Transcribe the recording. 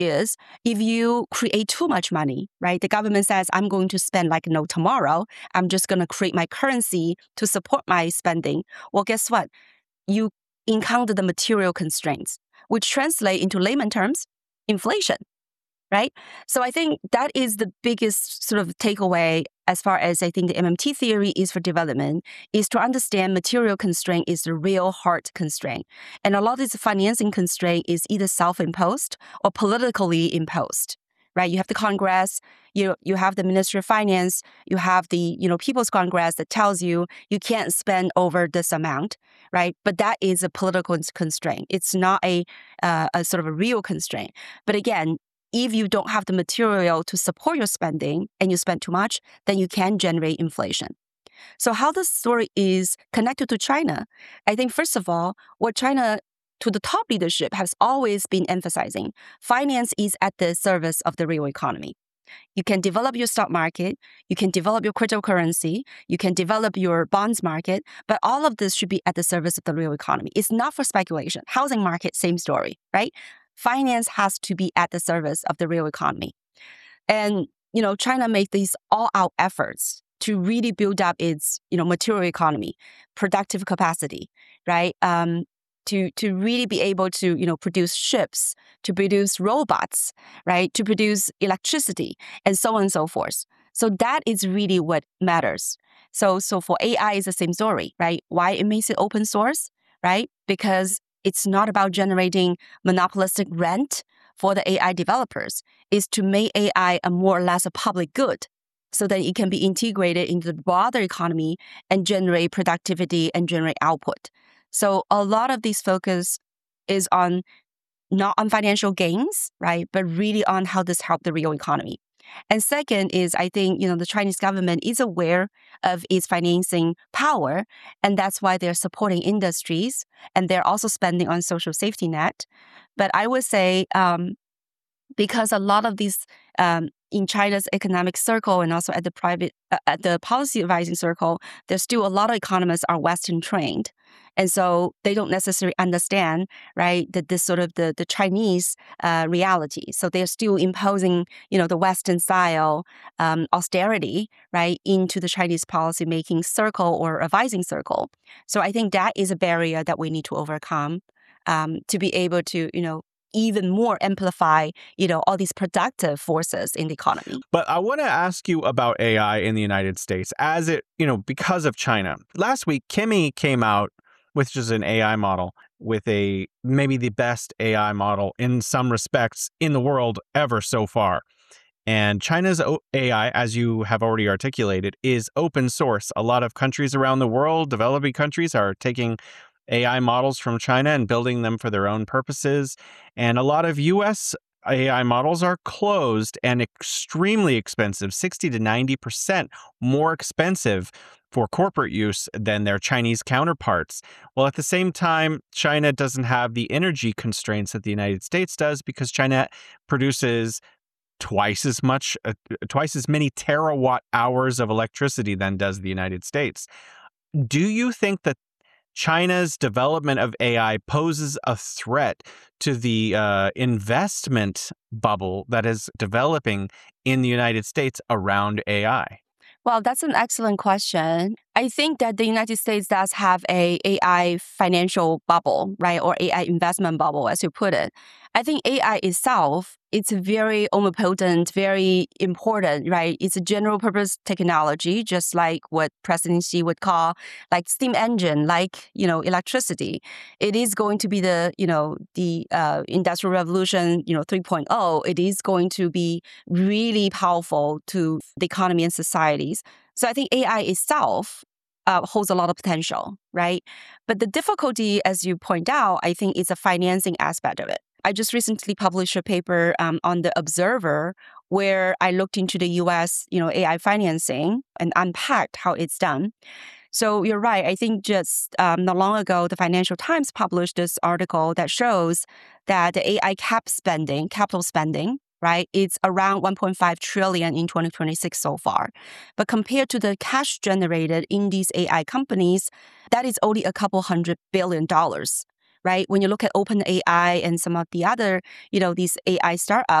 is if you create too much money, right? The government says, I'm going to spend tomorrow. I'm just going to create my currency to support my spending. Well, guess what? You encounter the material constraints, which translate into layman terms, inflation, right? So I think that is the biggest sort of takeaway as far as I think the MMT theory is for development, is to understand material constraint is the real hard constraint. And a lot of this financing constraint is either self-imposed or politically imposed, right? You have the Congress, you have the Ministry of Finance, you have the People's Congress that tells you you can't spend over this amount, right? But that is a political constraint. It's not a sort of a real constraint. But again, if you don't have the material to support your spending and you spend too much, then you can generate inflation. So how this story is connected to China, I think, first of all, what China to the top leadership has always been emphasizing, finance is at the service of the real economy. You can develop your stock market, you can develop your cryptocurrency, you can develop your bonds market, but all of this should be at the service of the real economy. It's not for speculation. Housing market, same story, right? Finance has to be at the service of the real economy. And, China made these all-out efforts to really build up its, material economy, productive capacity, right? To really be able to, produce ships, to produce robots, right? To produce electricity, and so on and so forth. So that is really what matters. So for AI, it's the same story, right? Why it makes it open source, right? Because it's not about generating monopolistic rent for the AI developers. It's to make AI a more or less a public good so that it can be integrated into the broader economy and generate productivity and generate output. So a lot of this focus is not on financial gains, right? But really on how this helps the real economy. And second is, I think, the Chinese government is aware of its financing power, and that's why they're supporting industries, and they're also spending on social safety net. But I would say, because a lot of these, in China's economic circle and also at the policy advising circle, there's still a lot of economists are Western trained. And so they don't necessarily understand, right, that this sort of the Chinese reality. So they're still imposing, the Western style austerity, right, into the Chinese policymaking circle or advising circle. So I think that is a barrier that we need to overcome to be able to, even more amplify, all these productive forces in the economy. But I want to ask you about AI in the United States as it, because of China. Last week, Kimi came out with just an AI model with maybe the best AI model in some respects in the world ever so far. And China's AI, as you have already articulated, is open source. A lot of countries around the world, developing countries, are taking AI models from China and building them for their own purposes. And a lot of US AI models are closed and extremely expensive, 60 to 90% more expensive for corporate use than their Chinese counterparts. Well, at the same time, China doesn't have the energy constraints that the United States does because China produces twice as many terawatt hours of electricity than does the United States. Do you think that China's development of AI poses a threat to the investment bubble that is developing in the United States around AI? Well, that's an excellent question. I think that the United States does have a AI financial bubble, right? Or AI investment bubble, as you put it. I think AI itself, it's very omnipotent, very important, right? It's a general purpose technology, just like what President Xi would call like steam engine, like, electricity. It is going to be the Industrial Revolution, 3.0. It is going to be really powerful to the economy and societies. So I think AI itself holds a lot of potential, right? But the difficulty, as you point out, I think is a financing aspect of it. I just recently published a paper on the Observer where I looked into the U.S. AI financing and unpacked how it's done. So you're right. I think just not long ago, the Financial Times published this article that shows that the AI capital spending, right, it's around 1.5 trillion in 2026 so far. But compared to the cash generated in these AI companies, that is only a couple $100 billion, right? When you look at OpenAI and some of the other, these AI startups,